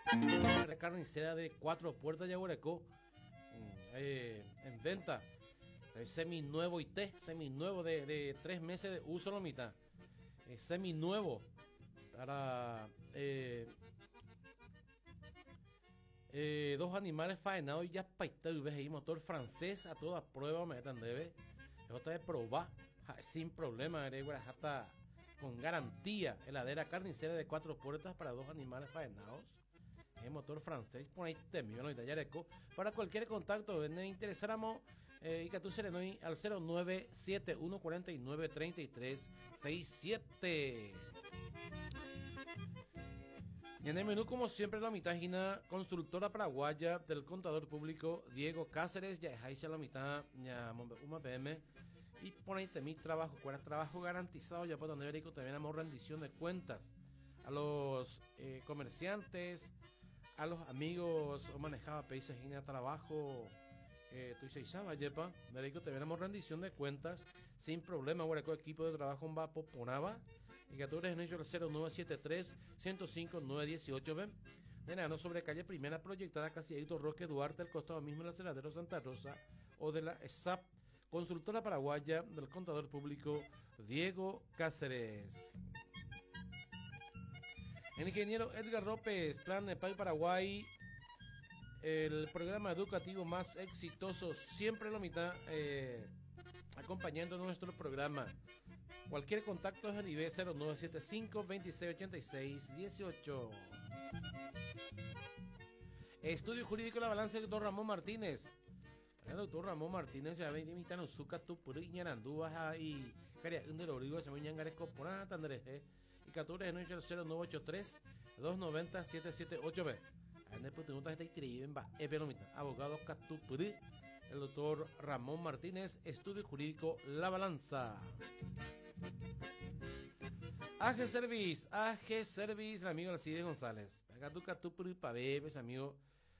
La carnicera de 4 puertas Yaguarecó, en venta. Seminuevo seminuevo de 3 meses de uso la mitad. Seminuevo para 2 animales faenados y ya paitados, ves ahí motor francés a toda prueba me están debe. Esto de probar sin problema, hasta con garantía. Heladera carnicera de 4 puertas para 2 animales faenados. El motor francés, por ahí te envío para cualquier contacto, ven interesáramos y que tú serenoi al 0971493367. Y en el menú, como siempre, la mitad constructora paraguaya del contador público Diego Cáceres, ya es la mitad, ya una PM. Y por ahí mi trabajo, cuál es trabajo garantizado, ya por donde verico también damos rendición de cuentas a los comerciantes, a los amigos, o manejaba países en trabajo, tú dices, yepa, verico también damos rendición de cuentas sin problema, ahora con equipo de trabajo va poponaba. Y que tú eres en el 0973-105-918, ¿ven? De nada, sobre calle Primera, proyectada casi Héctor Roque Duarte, al costado mismo del aceleradero Santa Rosa, o de la SAP, consultora paraguaya del contador público Diego Cáceres. El ingeniero Edgar López, Plan de Pay Paraguay, el programa educativo más exitoso, siempre la mitad, acompañando nuestro programa. Cualquier contacto es a nivel 0975-2686-18. Estudio Jurídico La Balanza, doctor Ramón Martínez. El doctor Ramón Martínez ya ven imitan Uzuka tu puriñanandú baja y caria un de Rodrigo se me ñangaresco por Andrés y captura en el 0983-290-778B. En el punto está escribiendo en Epenomita, abogado Catupuri. El doctor Ramón Martínez, Estudio Jurídico La Balanza. AG Service, el amigo Alcides González. Acá tu Catupuri para bebes, amigo.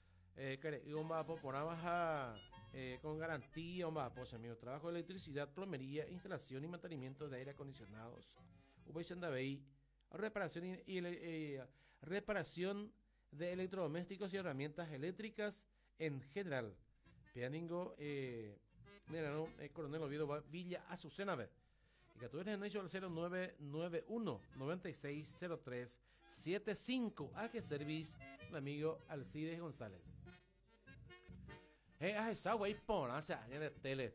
Con garantía, pues, amigo. Trabajo de electricidad, plomería, instalación y mantenimiento de aire acondicionados. Reparación reparación de electrodomésticos y herramientas eléctricas en general. Pianingo, Coronel Oviedo, Villa Azucena. Y que tú eres en el 0991-960375. AG Service, el amigo Alcides González. Esa güey pon, en el tele.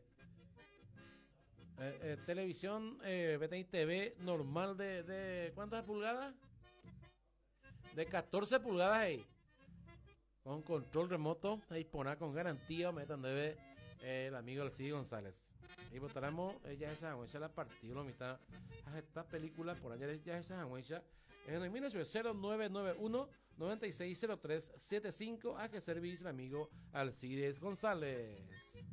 Televisión, BTI TV normal de ¿cuántas pulgadas? De 14 pulgadas ahí. Con control remoto, ahí poná con garantía, metan debe el amigo Alcides González. Y votaremos ya esa sangüecha la partida, la mitad a esta película por allá ya esa sangüecha. En el 0991-960375 a que servicio el amigo Alcides González.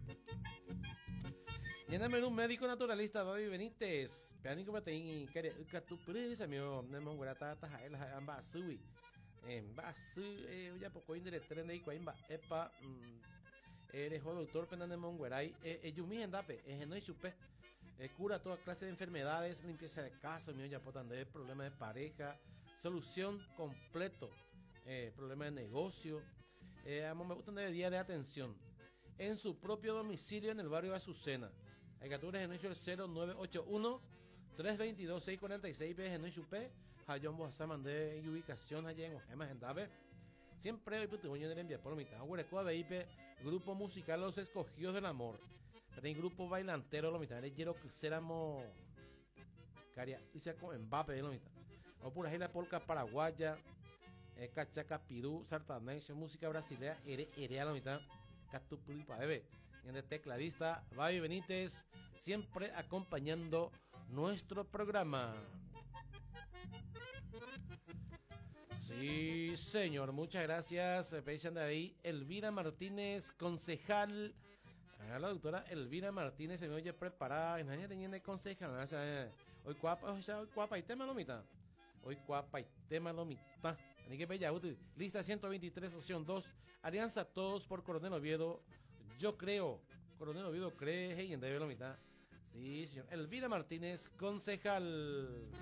Y en el menú médico naturalista David Benítez. Peánico Bateín, Catupris, amigo, Nemo Guarata, Tajael, Ambasui. En Basu, ya poco indirectren de Iquaimba, Epa, eres doctor Penande Mongueray, Yumi Endape, no hay chupe, cura toda clase de enfermedades, limpieza de casa, mío, ya potan de problemas de pareja, solución completo, problema de negocio, me gustan de día de atención, en su propio domicilio en el barrio de Azucena. Hay capturas en el 0981 322 646 ves en el chupe. Hayon Bosaman de ubicación allá en Ojemas en Dave. Siempre hay putuño en el envío por mitad. Huerecoa VIP, grupo musical Los Escogidos del Amor. Hay grupo bailantero lo mitad. Quiero que seramos Caria y se con Mbappé lo mitad. O por ahí la polca paraguaya, cachaca pirú, sartanense, música brasileña, a la mitad. Catupuri para bebé. Y en el tecladista Babi Benítez, siempre acompañando nuestro programa. Sí, señor, muchas gracias. Peichan de ahí, Elvira Martínez, concejal. La doctora Elvira Martínez se me oye preparada. En año tenía de concejal. Hoy cuapa y tema lo mitad. Hoy cuapa y tema lo mitad. Así que bella, lista 123, opción 2. Alianza Todos por Coronel Oviedo. Yo creo. Coronel Oviedo cree y en debe lo mitad. Sí, señor. Elvira Martínez, concejal.